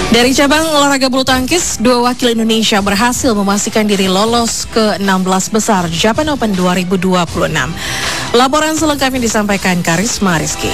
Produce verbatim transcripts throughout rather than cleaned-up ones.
Dari cabang olahraga bulu tangkis, dua wakil Indonesia berhasil memastikan diri lolos ke enam belas besar Japan Open dua ribu dua puluh enam. Laporan selengkapnya disampaikan Karisma Rizky.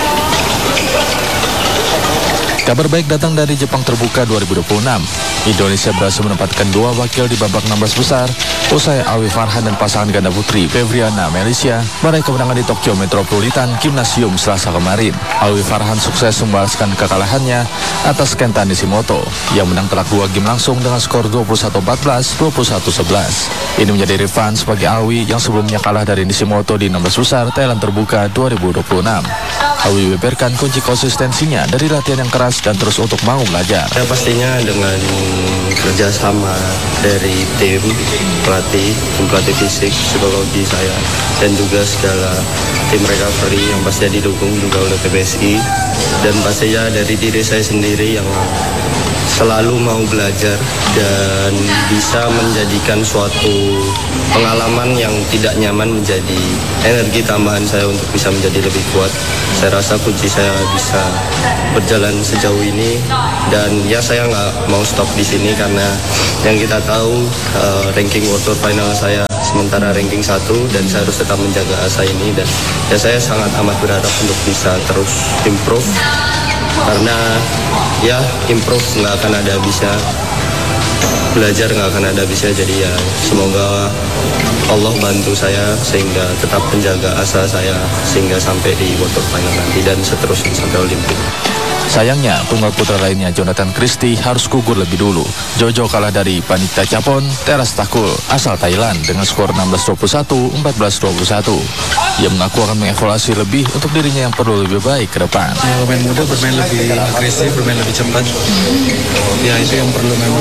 Kabar baik datang dari Jepang Terbuka dua ribu dua puluh enam. Indonesia berhasil menempatkan dua wakil di babak enam belas besar usai Awi Farhan dan pasangan ganda putri Fevriana Melisya meraih kemenangan di Tokyo Metropolitan Gymnasium Selasa kemarin. Awi Farhan sukses membalaskan kekalahannya atas Kenta Nishimoto yang menang telak dua game langsung dengan skor dua puluh satu empat belas, dua puluh satu sebelas. Ini menjadi revanse bagi Awi yang sebelumnya kalah dari Nishimoto di enam belas besar Thailand Terbuka dua ribu dua puluh enam. Awi beberkan kunci konsistensinya dari latihan yang keras dan terus untuk mau belajar. Ya, pastinya dengan kerjasama dari tim pelatih, tim pelatih fisik, psikologi saya, dan juga segala tim recovery yang pastinya didukung juga oleh P B S I, dan pastinya dari diri saya sendiri yang selalu mau belajar dan bisa menjadikan suatu pengalaman yang tidak nyaman menjadi energi tambahan saya untuk bisa menjadi lebih kuat. Saya rasa kunci saya bisa berjalan sejauh ini, dan ya saya nggak mau stop di sini karena yang kita tahu uh, ranking World Tour final saya sementara ranking satu, dan saya harus tetap menjaga asa ini, dan ya saya sangat amat berharap untuk bisa terus improve. Karena ya improve nggak akan ada habisnya, belajar nggak akan ada habisnya. Jadi ya semoga Allah bantu saya sehingga tetap menjaga asa saya sehingga sampai di World Tour Final nanti dan seterusnya sampai Olimpik. Sayangnya, tunggal putra lainnya Jonathan Christie harus gugur lebih dulu. Jojo kalah dari Panita Chapon Teras Takul asal Thailand dengan skor enam belas dua puluh satu, empat belas dua puluh satu. Ia mengaku akan mengevaluasi lebih untuk dirinya yang perlu lebih baik ke depan. Ya, pemain muda bermain lebih agresif, bermain lebih cepat. Ya itu yang perlu memang.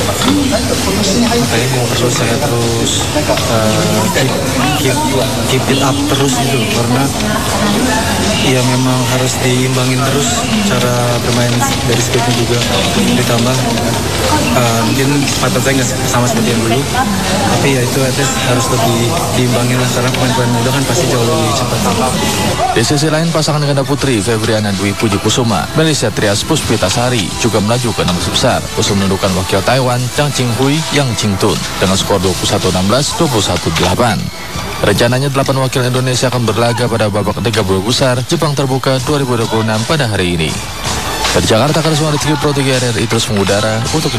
Makanya yang perlu saya terus uh, keep, keep, keep it up terus gitu, karena ya memang harus diimbangin terus cara bermain dari speednya juga ditambah. Uh, mungkin kecepatan saya nggak sama seperti yang dulu, tapi ya itu at least harus lebih diimbangin lah, karena pemain-pemain muda kan pasti jauh lebih cepat. Di sisi lain, pasangan ganda putri Fevriana Dwi Puji Kusuma Melisya Trias Puspitasari juga melaju ke enam belas besar usai menundukkan wakil Taiwan Chang Qinghui Yang Qingtun dengan skor dua puluh satu enam belas, dua puluh satu delapan. Rencananya delapan wakil Indonesia akan berlaga pada babak tiga puluh besar Jepang Terbuka dua ribu dua puluh enam pada hari ini. Dari Jakarta, Karisma Rizky Pro tiga R R I terus mengudara untuk